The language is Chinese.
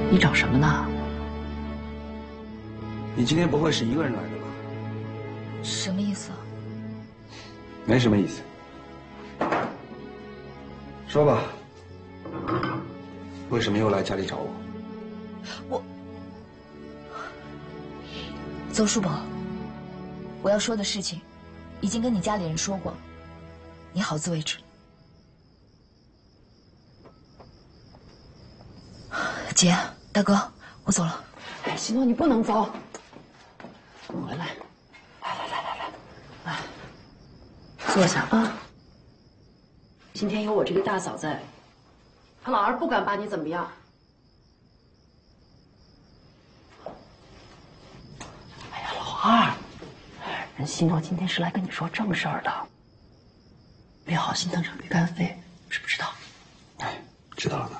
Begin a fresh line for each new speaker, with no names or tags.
你找什么呢？
你今天不会是一个人来的吧？
什么意思啊？
没什么意思。说吧，为什么又来家里找我？
邹叔伯，我要说的事情，已经跟你家里人说过了，你好自为之。姐，大哥，我走了。
哎，西诺，你不能走，回来，来，坐下啊。今天有我这个大嫂在，他老二不敢把你怎么样。哎呀，老二，人西诺今天是来跟你说正事儿的，别好心当成驴肝肺，知不知道？
哎，知道了呢。